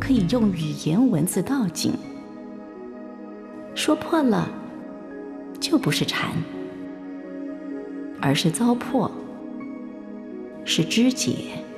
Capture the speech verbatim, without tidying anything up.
可以用语言文字道尽。说破了，就不是缠，而是糟粕，是肢解。